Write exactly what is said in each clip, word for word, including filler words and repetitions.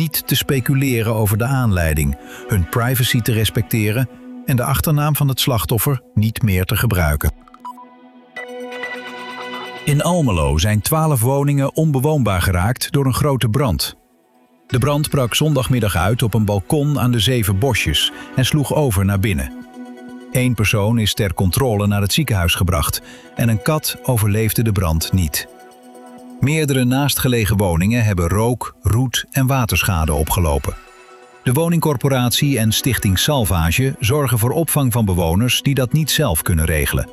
niet te speculeren over de aanleiding, hun privacy te respecteren en de achternaam van het slachtoffer niet meer te gebruiken. In Almelo zijn twaalf woningen onbewoonbaar geraakt door een grote brand. De brand brak zondagmiddag uit op een balkon aan de Zeven Bosjes en sloeg over naar binnen. Eén persoon is ter controle naar het ziekenhuis gebracht en een kat overleefde de brand niet. Meerdere naastgelegen woningen hebben rook, roet en waterschade opgelopen. De woningcorporatie en Stichting Salvage zorgen voor opvang van bewoners die dat niet zelf kunnen regelen.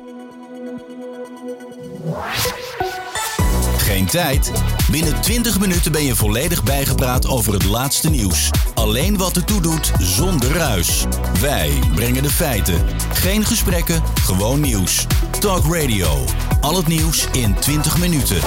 Geen tijd? Binnen twintig minuten ben je volledig bijgepraat over het laatste nieuws. Alleen wat ertoe doet, zonder ruis. Wij brengen de feiten. Geen gesprekken, gewoon nieuws. Talk Radio. Al het nieuws in twintig minuten.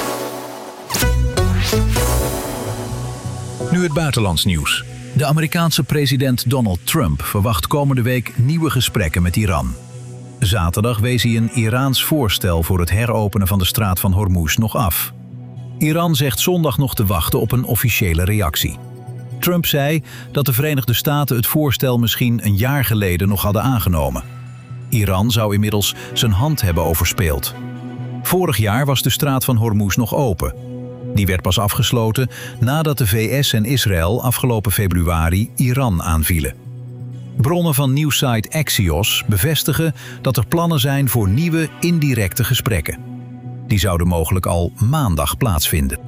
Nu het buitenlands nieuws. De Amerikaanse president Donald Trump verwacht komende week nieuwe gesprekken met Iran. Zaterdag wees hij een Iraans voorstel voor het heropenen van de straat van Hormuz nog af. Iran zegt zondag nog te wachten op een officiële reactie. Trump zei dat de Verenigde Staten het voorstel misschien een jaar geleden nog hadden aangenomen. Iran zou inmiddels zijn hand hebben overspeeld. Vorig jaar was de straat van Hormuz nog open. Die werd pas afgesloten nadat de V S en Israël afgelopen februari Iran aanvielen. Bronnen van nieuwssite Axios bevestigen dat er plannen zijn voor nieuwe indirecte gesprekken. Die zouden mogelijk al maandag plaatsvinden.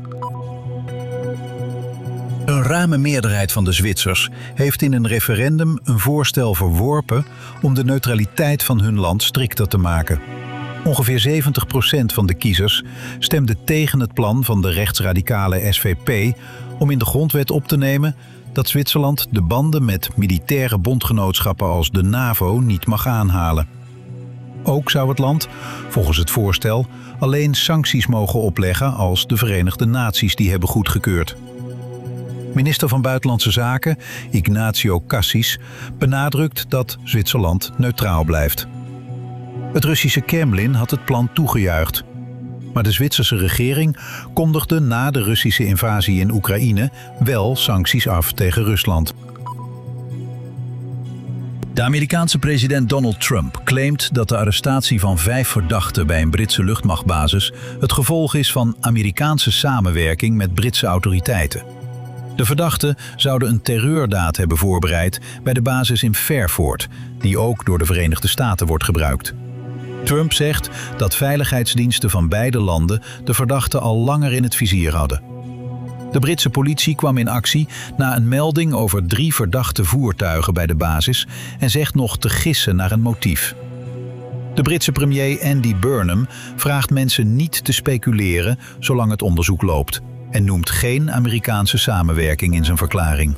Een ruime meerderheid van de Zwitsers heeft in een referendum een voorstel verworpen om de neutraliteit van hun land strikter te maken. Ongeveer zeventig procent van de kiezers stemde tegen het plan van de rechtsradicale S V P om in de grondwet op te nemen dat Zwitserland de banden met militaire bondgenootschappen als de NAVO niet mag aanhalen. Ook zou het land, volgens het voorstel, alleen sancties mogen opleggen als de Verenigde Naties die hebben goedgekeurd. Minister van Buitenlandse Zaken, Ignacio Cassis, benadrukt dat Zwitserland neutraal blijft. Het Russische Kremlin had het plan toegejuicht. Maar de Zwitserse regering kondigde na de Russische invasie in Oekraïne wel sancties af tegen Rusland. De Amerikaanse president Donald Trump claimt dat de arrestatie van vijf verdachten bij een Britse luchtmachtbasis het gevolg is van Amerikaanse samenwerking met Britse autoriteiten. De verdachten zouden een terreurdaad hebben voorbereid bij de basis in Fairford, die ook door de Verenigde Staten wordt gebruikt. Trump zegt dat veiligheidsdiensten van beide landen de verdachten al langer in het vizier hadden. De Britse politie kwam in actie na een melding over drie verdachte voertuigen bij de basis en zegt nog te gissen naar een motief. De Britse premier Andy Burnham vraagt mensen niet te speculeren zolang het onderzoek loopt en noemt geen Amerikaanse samenwerking in zijn verklaring.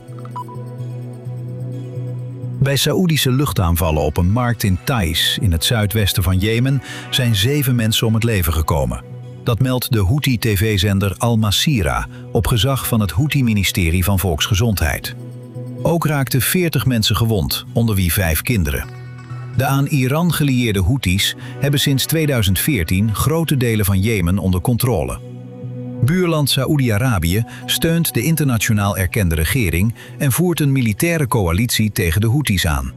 Bij Saoedische luchtaanvallen op een markt in Taiz in het zuidwesten van Jemen zijn zeven mensen om het leven gekomen. Dat meldt de Houthi-T V-zender Al Masira op gezag van het Houthi-ministerie van Volksgezondheid. Ook raakten veertig mensen gewond, onder wie vijf kinderen. De aan Iran gelieerde Houthis hebben sinds tweeduizend veertien grote delen van Jemen onder controle. Buurland Saoedi-Arabië steunt de internationaal erkende regering en voert een militaire coalitie tegen de Houthis aan.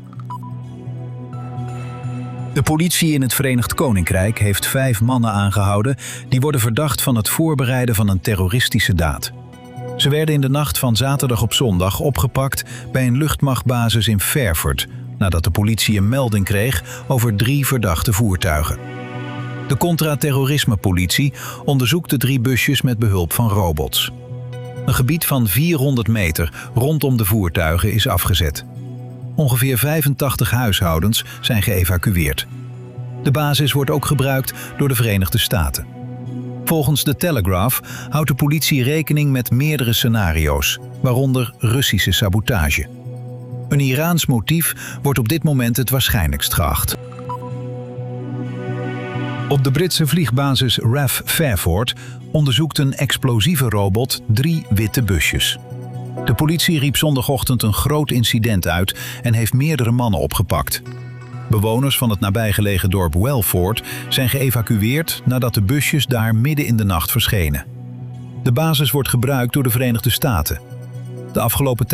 De politie in het Verenigd Koninkrijk heeft vijf mannen aangehouden die worden verdacht van het voorbereiden van een terroristische daad. Ze werden in de nacht van zaterdag op zondag opgepakt bij een luchtmachtbasis in Fairford, nadat de politie een melding kreeg over drie verdachte voertuigen. De contra-terrorisme-politie onderzoekt de drie busjes met behulp van robots. Een gebied van vierhonderd meter rondom de voertuigen is afgezet. Ongeveer vijfentachtig huishoudens zijn geëvacueerd. De basis wordt ook gebruikt door de Verenigde Staten. Volgens de Telegraph houdt de politie rekening met meerdere scenario's, waaronder Russische sabotage. Een Iraans motief wordt op dit moment het waarschijnlijkst geacht. Op de Britse vliegbasis R A F Fairford onderzoekt een explosieve robot drie witte busjes. De politie riep zondagochtend een groot incident uit en heeft meerdere mannen opgepakt. Bewoners van het nabijgelegen dorp Welford zijn geëvacueerd nadat de busjes daar midden in de nacht verschenen. De basis wordt gebruikt door de Verenigde Staten. De afgelopen